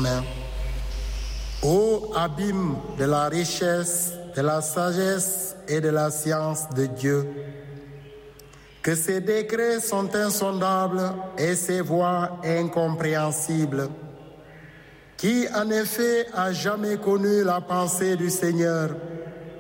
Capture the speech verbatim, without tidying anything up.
commun. Ô abîme de la richesse, de la sagesse et de la science de Dieu, que ses décrets sont insondables et ses voies incompréhensibles. Qui en effet a jamais connu la pensée du Seigneur?